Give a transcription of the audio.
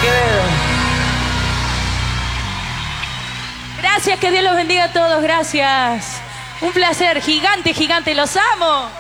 Quevedo. Gracias, que Dios los bendiga a todos, gracias. Un placer, gigante, gigante, los amo.